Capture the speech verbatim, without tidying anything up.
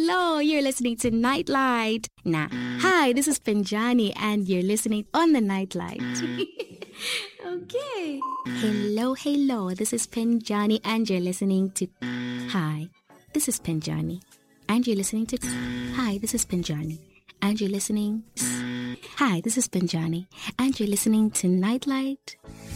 hello. You're listening to Nightlight. Nah, hi, this is Pinjani, and you're listening on the Nightlight. Okay. Hello, hello. This is Pinjani, and you're listening to. Hi, this is Pinjani, and you're listening to. Hi, this is Pinjani, and you're listening. Hi, this is Pinjani, and you're listening to Nightlight.